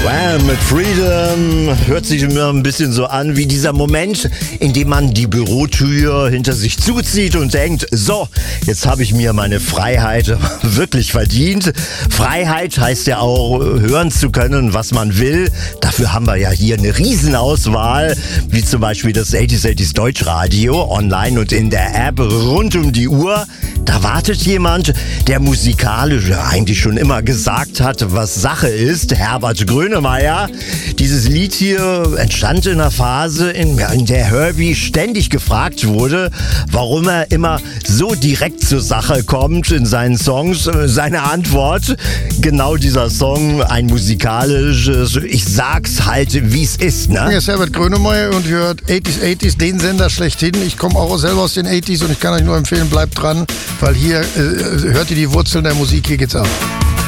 Wham! Mit Freedom hört sich immer ein bisschen so an wie dieser Moment, in dem man die Bürotür hinter sich zuzieht und denkt, so, jetzt habe ich mir meine Freiheit wirklich verdient. Freiheit heißt ja auch, hören zu können, was man will. Dafür haben wir ja hier eine Riesenauswahl, wie zum Beispiel das 80s Deutschradio, online und in der App rund um die Uhr. Da wartet jemand, der musikalisch eigentlich schon immer gesagt hat, was Sache ist, Herbert Grönemeyer. Dieses Lied hier entstand in einer Phase, in der Herbie ständig gefragt wurde, warum er immer so direkt zur Sache kommt in seinen Songs. Seine Antwort, genau dieser Song, ein musikalisches, ich sag's halt, wie es ist, ne? Hier ist Herbert Grönemeyer und ihr hört 80s, den Sender schlechthin. Ich komme auch selber aus den 80s und ich kann euch nur empfehlen, bleibt dran, weil hier hört ihr die Wurzeln der Musik, hier geht's ab.